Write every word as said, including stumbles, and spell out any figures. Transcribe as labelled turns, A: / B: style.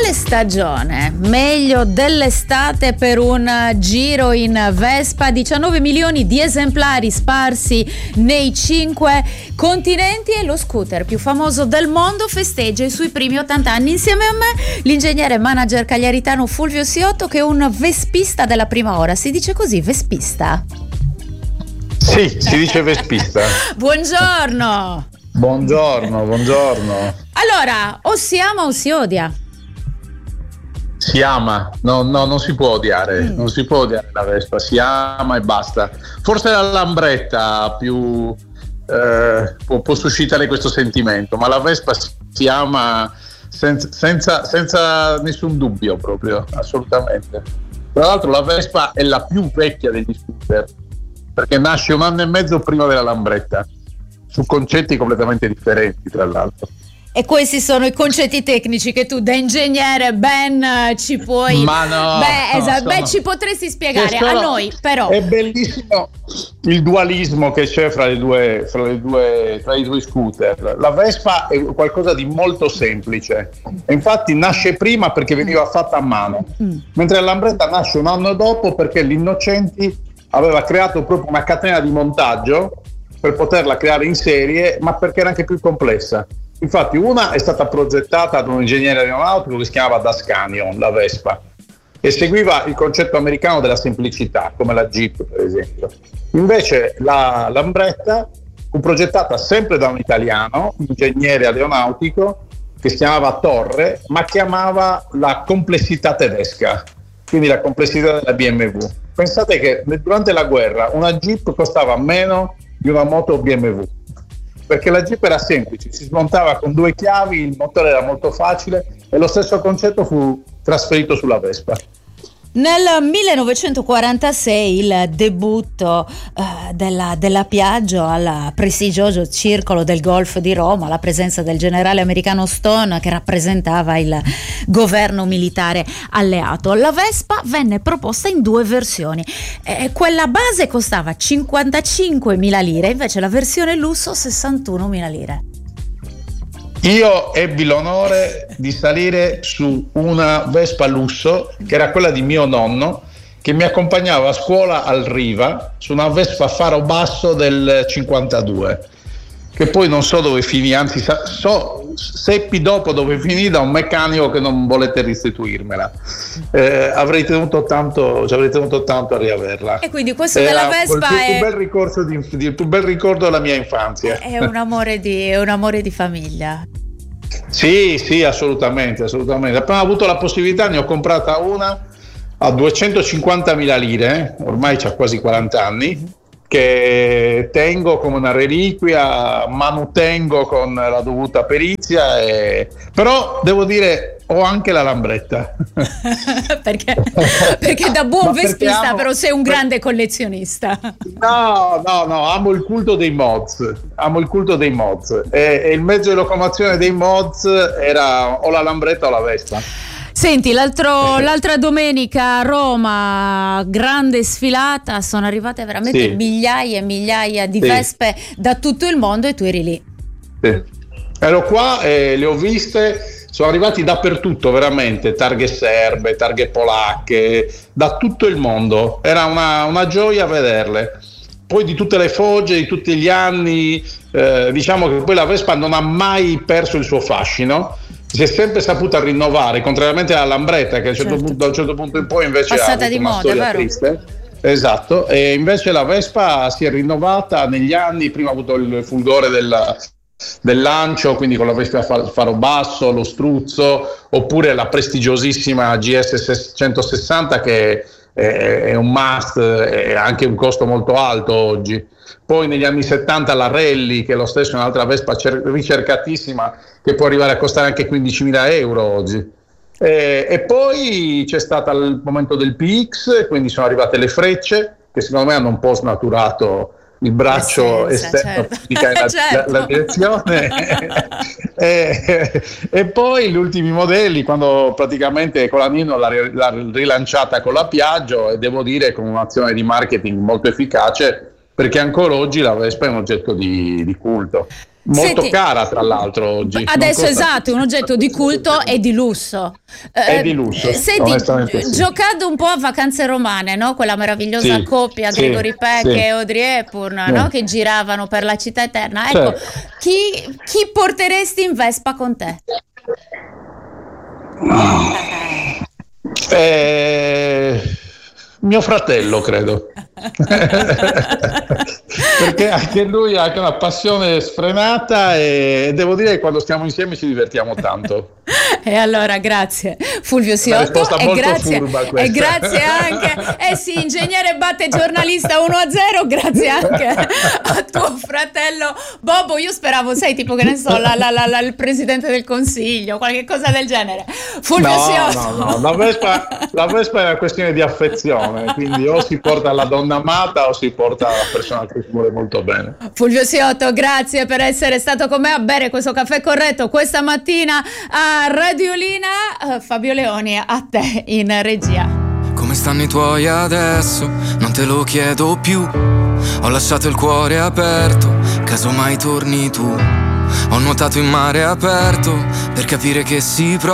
A: quale stagione meglio dell'estate per un giro in Vespa? diciannove milioni di esemplari sparsi nei cinque continenti e lo scooter più famoso del mondo festeggia i suoi primi ottanta anni. Insieme a me l'ingegnere manager cagliaritano Fulvio Siotto, che è un vespista della prima ora. Si dice così, vespista?
B: Sì, si dice vespista.
A: Buongiorno.
B: Buongiorno, buongiorno.
A: Allora, o si ama o si odia?
B: Si ama, no, no, non si può odiare, mm. non si può odiare la Vespa, si ama e basta. Forse la Lambretta più eh, può, può suscitare questo sentimento, ma la Vespa si ama senza, senza, senza nessun dubbio, proprio, assolutamente. Tra l'altro la Vespa è la più vecchia degli scooter, perché nasce un anno e mezzo prima della Lambretta, su concetti completamente differenti, tra l'altro.
A: E questi sono i concetti tecnici che tu da ingegnere ben ci puoi
B: Ma no,
A: beh, esatto,
B: no,
A: beh
B: no.
A: ci potresti spiegare
B: sono,
A: a noi, però
B: è bellissimo il dualismo che c'è fra le due fra le due tra i due scooter. La Vespa è qualcosa di molto semplice e infatti nasce prima perché veniva fatta a mano, mm. mentre la Lambretta nasce un anno dopo perché l'Innocenti aveva creato proprio una catena di montaggio per poterla creare in serie, ma perché era anche più complessa. Infatti una è stata progettata da un ingegnere aeronautico che si chiamava Dascanion, la Vespa, e seguiva il concetto americano della semplicità, come la Jeep per esempio. Invece la Lambretta fu progettata sempre da un italiano, un ingegnere aeronautico, che si chiamava Torre, ma che amava la complessità tedesca, quindi la complessità della B M W. Pensate che durante la guerra una Jeep costava meno di una moto B M W, perché la Jeep era semplice, si smontava con due chiavi, il motore era molto facile e lo stesso concetto fu trasferito sulla Vespa.
A: Nel millenovecentoquarantasei il debutto uh, della, della Piaggio al prestigioso Circolo del Golfo di Roma, la presenza del generale americano Stone che rappresentava il governo militare alleato. La Vespa venne proposta in due versioni. Eh, quella base costava cinquantacinquemila lire, invece la versione lusso sessantunomila lire.
B: Io ebbi l'onore di salire su una Vespa lusso, che era quella di mio nonno, che mi accompagnava a scuola al Riva, su una Vespa faro basso del cinquantadue, che poi non so dove finì, anzi so, seppi dopo dove finì da un meccanico che non volette restituirmela. Eh, avrei tenuto tanto, ci avrei tenuto tanto a riaverla.
A: E quindi questo della Vespa
B: il
A: è
B: più bel ricordo di, di, il più bel ricordo della mia infanzia.
A: È un amore di, è un amore di famiglia.
B: Sì, sì, assolutamente, assolutamente. Appena ho avuto la possibilità ne ho comprata una a duecentocinquantamila lire, ormai c'ha quasi quaranta anni, che tengo come una reliquia, manutengo con la dovuta perizia, e... però devo dire ho anche la Lambretta.
A: perché, perché da buon vespista amo... però sei un grande collezionista.
B: No, no, no, amo il culto dei mods, amo il culto dei mods e, e il mezzo di locomozione dei mods era o la Lambretta o la Vespa.
A: Senti, l'altro, l'altra domenica a Roma, grande sfilata, sono arrivate veramente sì. migliaia e migliaia di sì. Vespe da tutto il mondo e tu eri lì.
B: Sì. Ero qua e le ho viste, sono arrivati dappertutto veramente, targhe serbe, targhe polacche, da tutto il mondo, era una, una gioia vederle. Poi di tutte le fogge, di tutti gli anni, eh, diciamo che poi la Vespa non ha mai perso il suo fascino, si è sempre saputa rinnovare, contrariamente alla Lambretta che a un certo, certo. punto, da un certo punto in poi invece
A: passata
B: ha avuto
A: di
B: una
A: moda,
B: storia
A: vero?
B: Triste. Esatto, e invece la Vespa si è rinnovata negli anni, prima ha avuto il fulgore della, del lancio, quindi con la Vespa faro basso, lo struzzo, oppure la prestigiosissima G S centosessanta che è, è un must, è anche un costo molto alto oggi. Poi negli anni settanta la Rally, che è lo stesso un'altra Vespa cer- ricercatissima, che può arrivare a costare anche quindicimila euro oggi. E, e poi c'è stato il momento del P X, quindi sono arrivate le Frecce, che secondo me hanno un po' snaturato il braccio
A: Essenza,
B: esterno
A: certo.
B: che indica la,
A: certo.
B: la, la direzione. e, e poi gli ultimi modelli, quando praticamente Colanino l'ha, l'ha rilanciata con la Piaggio, e devo dire con un'azione di marketing molto efficace, perché ancora oggi la Vespa è un oggetto di, di culto. molto
A: Senti,
B: cara tra l'altro oggi.
A: Adesso esatto, è un oggetto di culto e di lusso.
B: È di lusso.
A: Senti,
B: onestamente sì.
A: giocando un po' a Vacanze Romane, no? Quella meravigliosa
B: Sì,
A: coppia
B: sì,
A: Gregory Peck
B: sì.
A: e Audrey Hepburn,
B: Sì.
A: no? Che giravano per la città eterna. Ecco,
B: Certo.
A: chi, chi porteresti in Vespa con te?
B: Eh, mio fratello, credo. Perché anche lui ha una passione sfrenata e devo dire che quando stiamo insieme ci divertiamo tanto.
A: E allora grazie Fulvio
B: Una
A: Siotto
B: risposta
A: e
B: molto
A: grazie,
B: furba
A: e
B: questa.
A: grazie anche eh sì, ingegnere batte giornalista uno a zero, grazie anche a tuo fratello Bobo. Io speravo, sai, tipo che ne so, la, la, la, la, il presidente del consiglio, qualche cosa del genere. Fulvio
B: No,
A: Siotto.
B: no, no, la Vespa, la Vespa è una questione di affezione, quindi o si porta la donna amata o si porta la persona che si vuole molto bene.
A: Fulvio Siotto, grazie per essere stato con me a bere questo caffè corretto questa mattina a Radiolina. Uh, Fabio Leoni, a te in regia.
C: Come stanno i tuoi adesso? Non te lo chiedo più. Ho lasciato il cuore aperto, casomai torni tu. Ho nuotato in mare aperto per capire che si prova